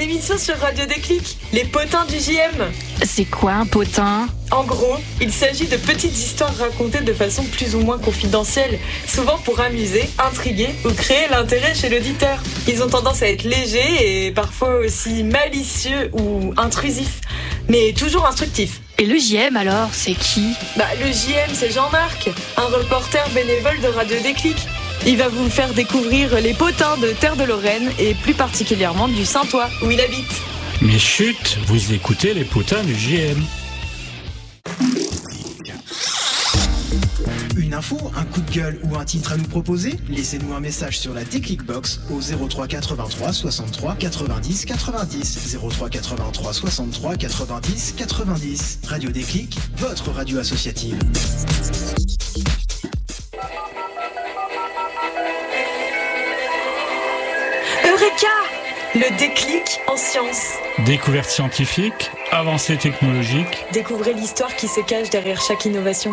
émission sur Radio Déclic, les potins du JM. C'est quoi un potin ? En gros, il s'agit de petites histoires racontées de façon plus ou moins confidentielle, souvent pour amuser, intriguer ou créer l'intérêt chez l'auditeur. Ils ont tendance à être légers et parfois aussi malicieux ou intrusifs, mais toujours instructifs. Et le JM alors, c'est qui ? Le JM, c'est Jean-Marc, un reporter bénévole de Radio Déclic. Il va vous faire découvrir les potins de Terre de Lorraine et plus particulièrement du Saintois, où il habite. Mais chut, vous écoutez les potins du JM. Une info, un coup de gueule ou un titre à nous proposer ? Laissez-nous un message sur la Déclic Box au 03 83 63 90 90. 03 83 63 90 90. Radio Déclic, votre radio associative. Eureka ! Le déclic en sciences. Découverte scientifique, avancée technologique. Découvrez l'histoire qui se cache derrière chaque innovation.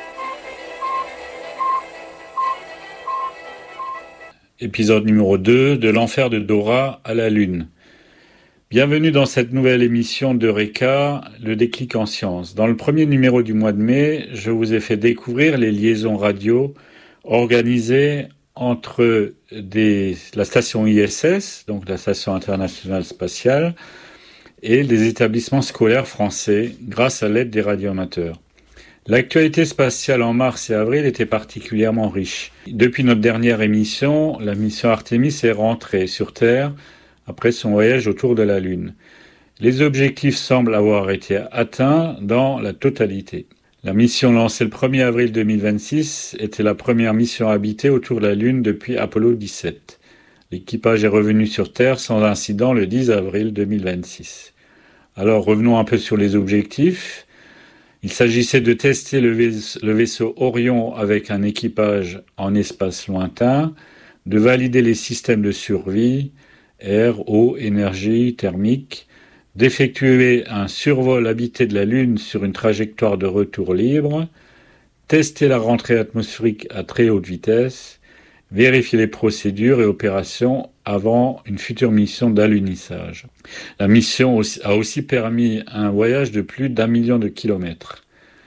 Épisode numéro 2, de l'enfer de Dora à la Lune. Bienvenue dans cette nouvelle émission d'Eureka, le déclic en sciences. Dans le premier numéro du mois de mai, je vous ai fait découvrir les liaisons radio organisées entre la station ISS, donc la Station internationale spatiale, et des établissements scolaires français grâce à l'aide des radioamateurs. L'actualité spatiale en mars et avril était particulièrement riche. Depuis notre dernière émission, la mission Artemis est rentrée sur Terre après son voyage autour de la Lune. Les objectifs semblent avoir été atteints dans la totalité. La mission lancée le 1er avril 2026 était la première mission habitée autour de la Lune depuis Apollo 17. L'équipage est revenu sur Terre sans incident le 10 avril 2026. Alors revenons un peu sur les objectifs. Il s'agissait de tester le vaisseau Orion avec un équipage en espace lointain, de valider les systèmes de survie, air, eau, énergie, thermique, d'effectuer un survol habité de la Lune sur une trajectoire de retour libre, tester la rentrée atmosphérique à très haute vitesse, vérifier les procédures et opérations avant une future mission d'alunissage. La mission a aussi permis un voyage de plus d'1 million de kilomètres.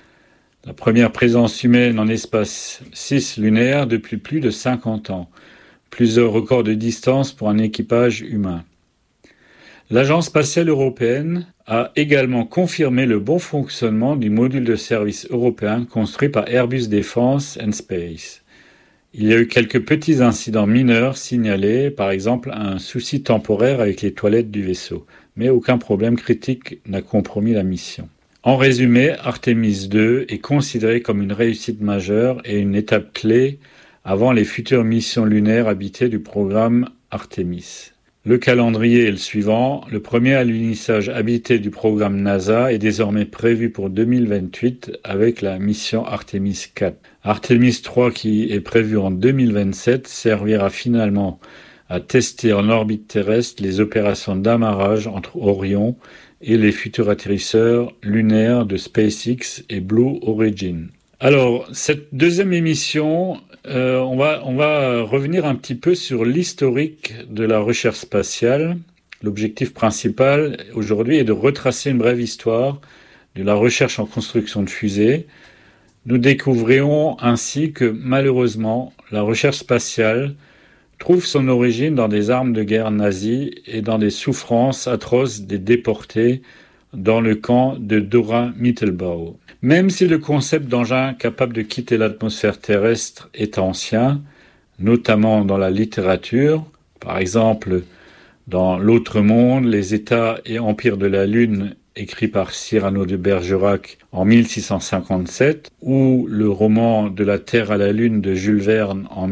La première présence humaine en espace cislunaire depuis plus de 50 ans. Plusieurs records de distance pour un équipage humain. L'Agence spatiale européenne a également confirmé le bon fonctionnement du module de service européen construit par Airbus Defence and Space. Il y a eu quelques petits incidents mineurs signalés, par exemple un souci temporaire avec les toilettes du vaisseau, mais aucun problème critique n'a compromis la mission. En résumé, Artemis 2 est considéré comme une réussite majeure et une étape clé avant les futures missions lunaires habitées du programme Artemis. Le calendrier est le suivant. Le premier alunissage habité du programme NASA est désormais prévu pour 2028 avec la mission Artemis 4. Artemis 3, qui est prévu en 2027, servira finalement à tester en orbite terrestre les opérations d'amarrage entre Orion et les futurs atterrisseurs lunaires de SpaceX et Blue Origin. Alors, cette deuxième émission, on va revenir un petit peu sur l'historique de la recherche spatiale. L'objectif principal aujourd'hui est de retracer une brève histoire de la recherche en construction de fusées. Nous découvrirons ainsi que malheureusement, la recherche spatiale trouve son origine dans des armes de guerre nazies et dans des souffrances atroces des déportés dans le camp de Dora-Mittelbau. Même si le concept d'engin capable de quitter l'atmosphère terrestre est ancien, notamment dans la littérature, par exemple dans L'Autre Monde, les États et empires de la Lune, écrit par Cyrano de Bergerac en 1657, ou le roman De la Terre à la Lune de Jules Verne en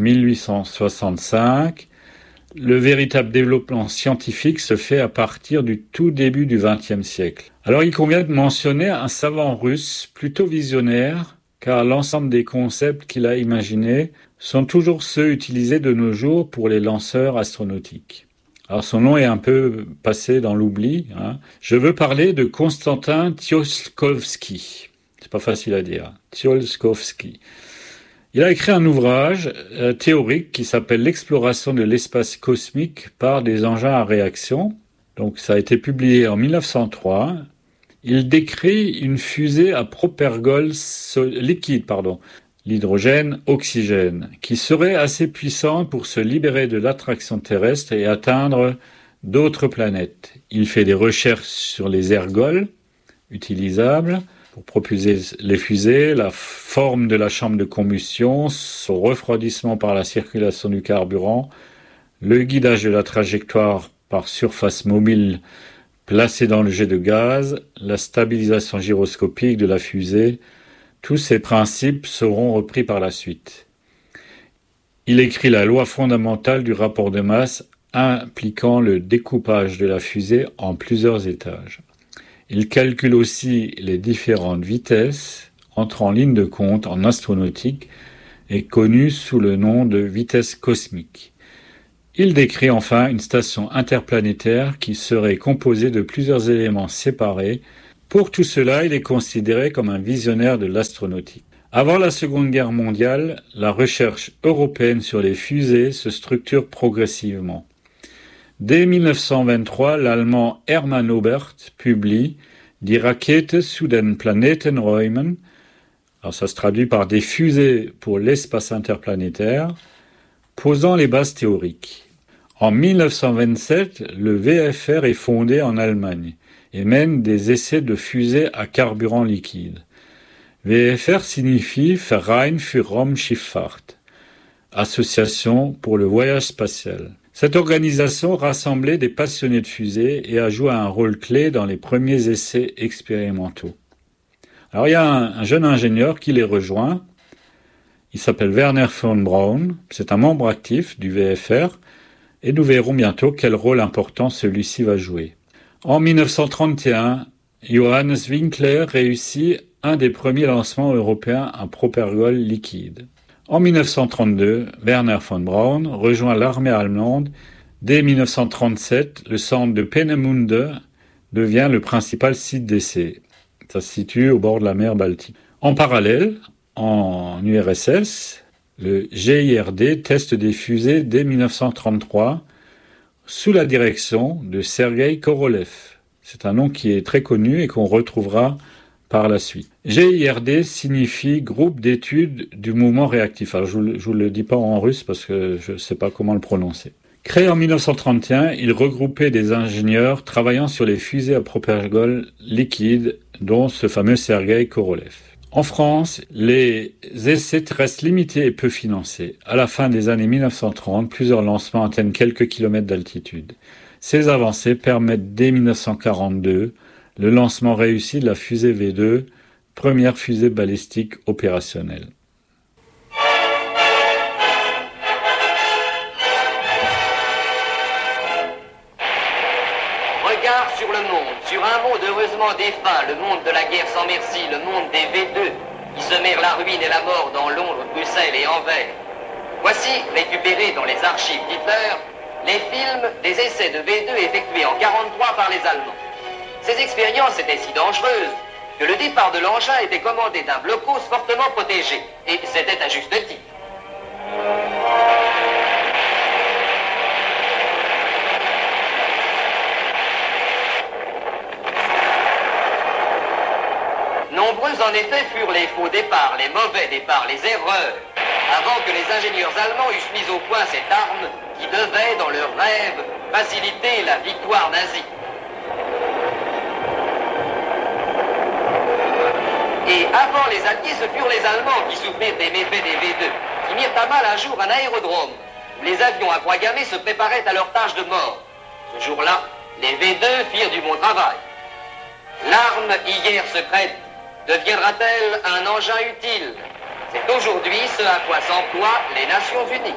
1865, le véritable développement scientifique se fait à partir du tout début du XXe siècle. Alors il convient de mentionner un savant russe plutôt visionnaire, car l'ensemble des concepts qu'il a imaginés sont toujours ceux utilisés de nos jours pour les lanceurs astronautiques. Alors son nom est un peu passé dans l'oubli. Je veux parler de Konstantin Tsiolkovsky. C'est pas facile à dire. Tsiolkovsky. Il a écrit un ouvrage théorique qui s'appelle « L'exploration de l'espace cosmique par des engins à réaction ». Donc ça a été publié en 1903. Il décrit une fusée à propergol liquide, l'hydrogène-oxygène, qui serait assez puissante pour se libérer de l'attraction terrestre et atteindre d'autres planètes. Il fait des recherches sur les ergols utilisables pour propulser les fusées, la forme de la chambre de combustion, son refroidissement par la circulation du carburant, le guidage de la trajectoire par surface mobile placée dans le jet de gaz, la stabilisation gyroscopique de la fusée. Tous ces principes seront repris par la suite. Il écrit la loi fondamentale du rapport de masse impliquant le découpage de la fusée en plusieurs étages. Il calcule aussi les différentes vitesses entrant en ligne de compte en astronautique et connues sous le nom de vitesse cosmique. Il décrit enfin une station interplanétaire qui serait composée de plusieurs éléments séparés. Pour tout cela, il est considéré comme un visionnaire de l'astronautique. Avant la Seconde Guerre mondiale, la recherche européenne sur les fusées se structure progressivement. Dès 1923, l'Allemand Hermann Oberth publie Die Rakete zu den Planetenräumen, alors ça se traduit par des fusées pour l'espace interplanétaire, posant les bases théoriques. En 1927, le VFR est fondé en Allemagne et mène des essais de fusées à carburant liquide. VFR signifie Verein für Raumschifffahrt, Association pour le voyage spatial. Cette organisation rassemblait des passionnés de fusées et a joué un rôle clé dans les premiers essais expérimentaux. Alors il y a un jeune ingénieur qui les rejoint. Il s'appelle Wernher von Braun. C'est un membre actif du VFR et nous verrons bientôt quel rôle important celui-ci va jouer. En 1931, Johannes Winkler réussit un des premiers lancements européens à propergol liquide. En 1932, Wernher von Braun rejoint l'armée allemande. Dès 1937, le centre de Peenemünde devient le principal site d'essai. Ça se situe au bord de la mer Baltique. En parallèle, en URSS, le GIRD teste des fusées dès 1933 sous la direction de Sergueï Korolev. C'est un nom qui est très connu et qu'on retrouvera par la suite. GIRD signifie Groupe d'études du mouvement réactif. Alors je vous le dis pas en russe parce que je ne sais pas comment le prononcer. Créé en 1931, il regroupait des ingénieurs travaillant sur les fusées à propergol liquide, dont ce fameux Sergueï Korolev. En France, les essais restent limités et peu financés. À la fin des années 1930, plusieurs lancements atteignent quelques kilomètres d'altitude. Ces avancées permettent dès 1942 le lancement réussi de la fusée V2, première fusée balistique opérationnelle. Regard sur le monde, sur un monde heureusement défunt, le monde de la guerre sans merci, le monde des V2, qui semèrent la ruine et la mort dans Londres, Bruxelles et Anvers. Voici, récupérés dans les archives d'Hitler, les films des essais de V2 effectués en 1943 par les Allemands. Ces expériences étaient si dangereuses que le départ de l'engin était commandé d'un blocos fortement protégé. Et c'était à juste titre. Nombreux en effet furent les faux départs, les mauvais départs, les erreurs, avant que les ingénieurs allemands eussent mis au point cette arme qui devait, dans leur rêve, faciliter la victoire nazie. Et avant les Alliés, ce furent les Allemands qui souffrirent des méfaits des V2, qui mirent à mal un jour un aérodrome, où les avions à croix gammée se préparaient à leur tâche de mort. Ce jour-là, les V2 firent du bon travail. L'arme hier secrète deviendra-t-elle un engin utile? C'est aujourd'hui ce à quoi s'emploient les Nations Unies.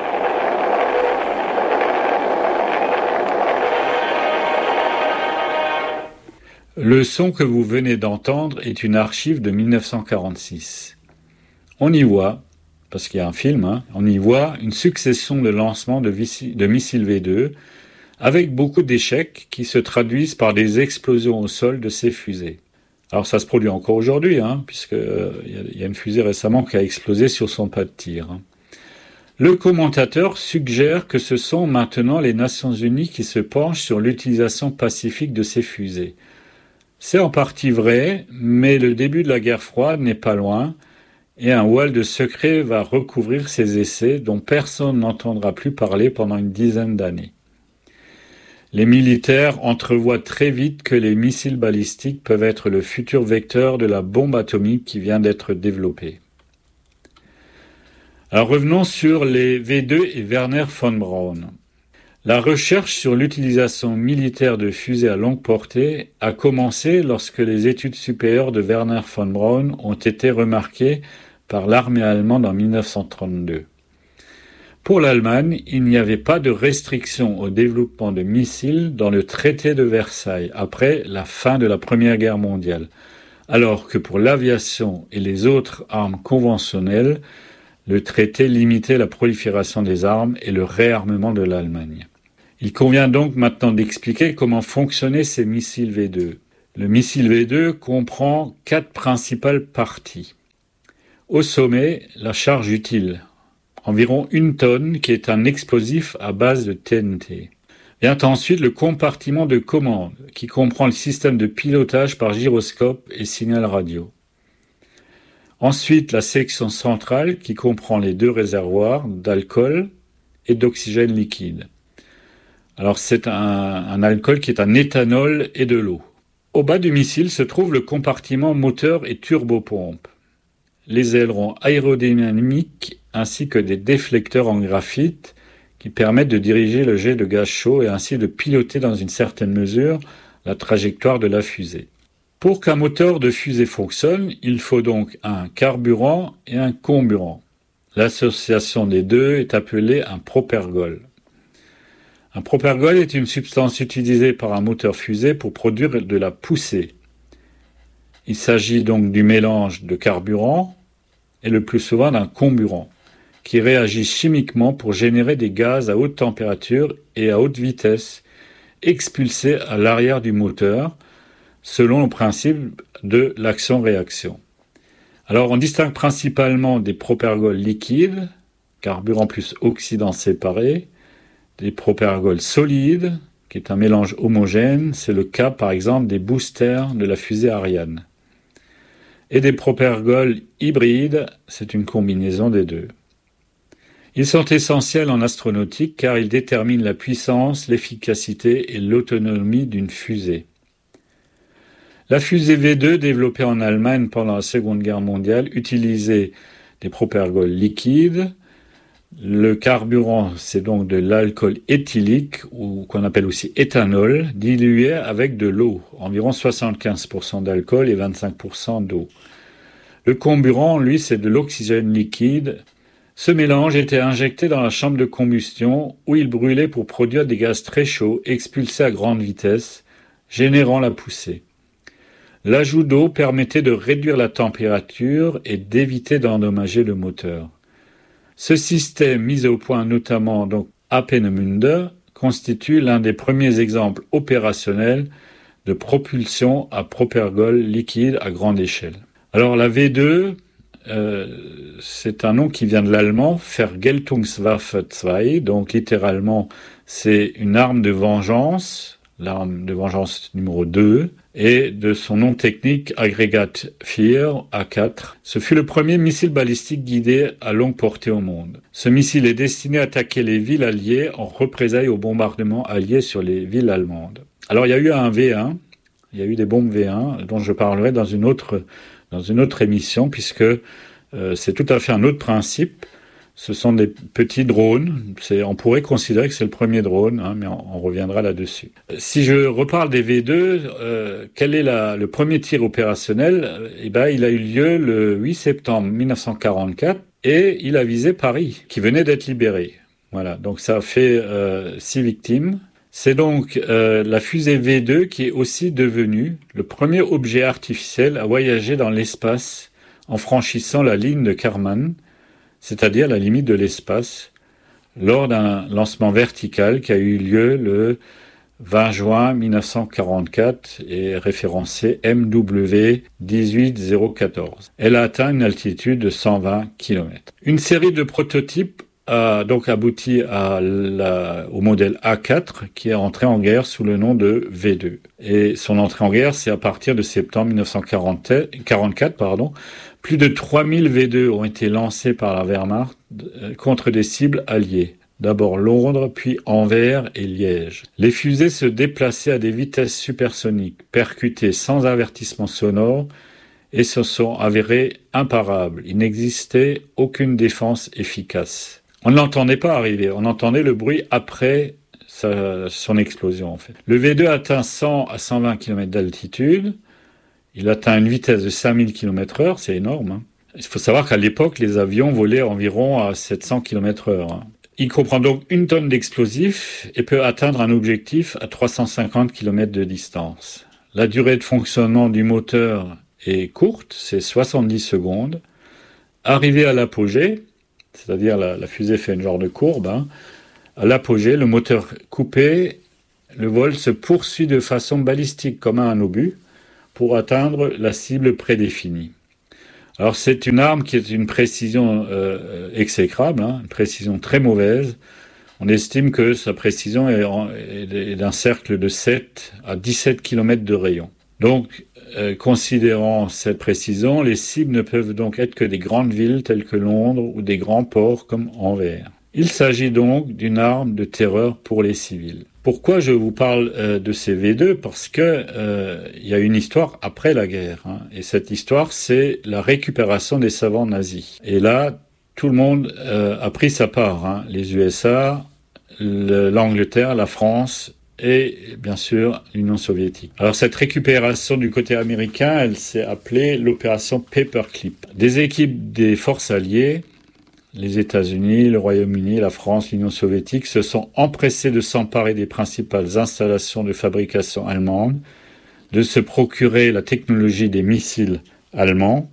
Le son que vous venez d'entendre est une archive de 1946. On y voit, parce qu'il y a un film, on y voit une succession de lancements de missiles V2 avec beaucoup d'échecs qui se traduisent par des explosions au sol de ces fusées. Alors ça se produit encore aujourd'hui, puisqu'il y a une fusée récemment qui a explosé sur son pas de tir. Le commentateur suggère que ce sont maintenant les Nations Unies qui se penchent sur l'utilisation pacifique de ces fusées. C'est en partie vrai, mais le début de la guerre froide n'est pas loin, et un voile de secret va recouvrir ces essais dont personne n'entendra plus parler pendant une dizaine d'années. Les militaires entrevoient très vite que les missiles balistiques peuvent être le futur vecteur de la bombe atomique qui vient d'être développée. Alors revenons sur les V2 et Wernher von Braun. La recherche sur l'utilisation militaire de fusées à longue portée a commencé lorsque les études supérieures de Wernher von Braun ont été remarquées par l'armée allemande en 1932. Pour l'Allemagne, il n'y avait pas de restriction au développement de missiles dans le traité de Versailles après la fin de la Première Guerre mondiale, alors que pour l'aviation et les autres armes conventionnelles, le traité limitait la prolifération des armes et le réarmement de l'Allemagne. Il convient donc maintenant d'expliquer comment fonctionnaient ces missiles V2. Le missile V2 comprend 4 principales parties. Au sommet, la charge utile, environ 1 tonne, qui est un explosif à base de TNT. Vient ensuite le compartiment de commande, qui comprend le système de pilotage par gyroscope et signal radio. Ensuite, la section centrale qui comprend les 2 réservoirs d'alcool et d'oxygène liquide. Alors c'est un alcool qui est un éthanol et de l'eau. Au bas du missile se trouve le compartiment moteur et turbopompe, les ailerons aérodynamiques ainsi que des déflecteurs en graphite qui permettent de diriger le jet de gaz chaud et ainsi de piloter dans une certaine mesure la trajectoire de la fusée. Pour qu'un moteur de fusée fonctionne, il faut donc un carburant et un comburant. L'association des deux est appelée un propergol. Un propergol est une substance utilisée par un moteur fusée pour produire de la poussée. Il s'agit donc du mélange de carburant et le plus souvent d'un comburant, qui réagit chimiquement pour générer des gaz à haute température et à haute vitesse, expulsés à l'arrière du moteur, selon le principe de l'action-réaction. Alors on distingue principalement des propergols liquides, carburant plus oxydant séparé, des propergols solides, qui est un mélange homogène, c'est le cas par exemple des boosters de la fusée Ariane. Et des propergols hybrides, c'est une combinaison des deux. Ils sont essentiels en astronautique car ils déterminent la puissance, l'efficacité et l'autonomie d'une fusée. La fusée V2 développée en Allemagne pendant la Seconde Guerre mondiale utilisait des propergols liquides. Le carburant, c'est donc de l'alcool éthylique, ou qu'on appelle aussi éthanol, dilué avec de l'eau, environ 75% d'alcool et 25% d'eau. Le comburant, lui, c'est de l'oxygène liquide. Ce mélange était injecté dans la chambre de combustion où il brûlait pour produire des gaz très chauds expulsés à grande vitesse, générant la poussée. L'ajout d'eau permettait de réduire la température et d'éviter d'endommager le moteur. Ce système, mis au point notamment donc à Peenemünde, constitue l'un des premiers exemples opérationnels de propulsion à propergol liquide à grande échelle. Alors la V2, c'est un nom qui vient de l'allemand, Vergeltungswaffe 2, donc littéralement c'est une arme de vengeance, l'arme de vengeance numéro 2, et de son nom technique Agrégat 4, A4. Ce fut le premier missile balistique guidé à longue portée au monde. Ce missile est destiné à attaquer les villes alliées en représailles aux bombardements alliés sur les villes allemandes. Alors il y a eu un V1, il y a eu des bombes V1 dont je parlerai dans une autre émission puisque c'est tout à fait un autre principe. Ce sont des petits drones. On pourrait considérer que c'est le premier drone, mais on reviendra là-dessus. Si je reparle des V2, quel est le premier tir opérationnel ? Il a eu lieu le 8 septembre 1944 et il a visé Paris, qui venait d'être libéré. Voilà, donc ça a fait 6 victimes. C'est donc la fusée V2 qui est aussi devenue le premier objet artificiel à voyager dans l'espace en franchissant la ligne de Kármán, c'est-à-dire la limite de l'espace, lors d'un lancement vertical qui a eu lieu le 20 juin 1944 et référencé MW 18014. Elle a atteint une altitude de 120 km. Une série de prototypes a donc abouti au modèle A4 qui est entré en guerre sous le nom de V2. Et son entrée en guerre, c'est à partir de septembre 1944. Plus de 3000 V2 ont été lancés par la Wehrmacht contre des cibles alliées. D'abord Londres, puis Anvers et Liège. Les fusées se déplaçaient à des vitesses supersoniques, percutaient sans avertissement sonore et se sont avérées imparables. Il n'existait aucune défense efficace. On ne l'entendait pas arriver, on entendait le bruit après son explosion en fait. Le V2 atteint 100 à 120 km d'altitude, il atteint une vitesse de 5000 km/h, c'est énorme. Hein. Il faut savoir qu'à l'époque, les avions volaient environ à 700 km/h. Hein. Il comprend donc 1 tonne d'explosifs et peut atteindre un objectif à 350 km de distance. La durée de fonctionnement du moteur est courte, c'est 70 secondes. Arrivé à l'apogée, c'est-à-dire la fusée fait une genre de courbe, hein, à l'apogée, le moteur coupé, le vol se poursuit de façon balistique comme un obus pour atteindre la cible prédéfinie. Alors c'est une arme qui est une précision exécrable, hein, une précision très mauvaise. On estime que sa précision est d'un cercle de 7 à 17 km de rayon. Donc, considérant cette précision, les cibles ne peuvent donc être que des grandes villes telles que Londres ou des grands ports comme Anvers. Il s'agit donc d'une arme de terreur pour les civils. Pourquoi je vous parle de ces V2 ? Parce que il y a une histoire après la guerre. Hein, et cette histoire, c'est la récupération des savants nazis. Et là, tout le monde a pris sa part. Hein, les USA, l'Angleterre, la France et bien sûr l'Union soviétique. Alors cette récupération du côté américain, elle s'est appelée l'opération Paperclip. Des équipes des forces alliées, les États-Unis, le Royaume-Uni, la France, l'Union soviétique se sont empressés de s'emparer des principales installations de fabrication allemandes, de se procurer la technologie des missiles allemands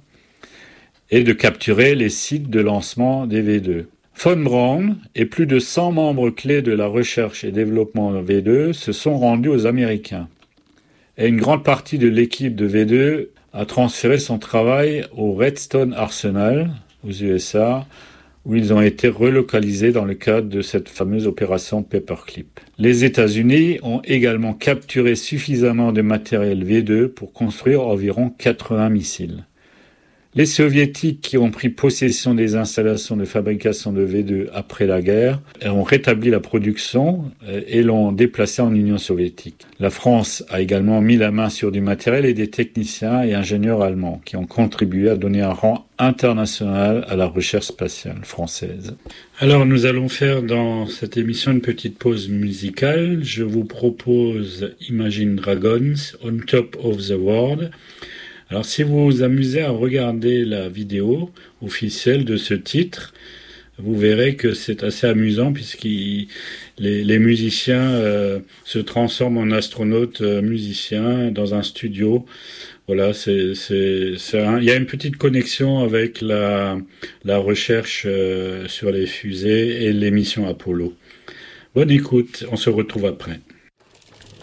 et de capturer les sites de lancement des V2. Von Braun et plus de 100 membres clés de la recherche et développement V2 se sont rendus aux Américains. Et une grande partie de l'équipe de V2 a transféré son travail au Redstone Arsenal, aux USA, où ils ont été relocalisés dans le cadre de cette fameuse opération Paperclip. Les États-Unis ont également capturé suffisamment de matériel V2 pour construire environ 80 missiles. Les Soviétiques qui ont pris possession des installations de fabrication de V2 après la guerre ont rétabli la production et l'ont déplacée en Union soviétique. La France a également mis la main sur du matériel et des techniciens et ingénieurs allemands qui ont contribué à donner un rang international à la recherche spatiale française. Alors nous allons faire dans cette émission une petite pause musicale. Je vous propose Imagine Dragons, On Top of the World. Alors si vous vous amusez à regarder la vidéo officielle de ce titre, vous verrez que c'est assez amusant puisque les musiciens se transforment en astronautes musiciens dans un studio. Voilà, il y a une petite connexion avec la recherche sur les fusées et l'émission Apollo. Bonne écoute, on se retrouve après.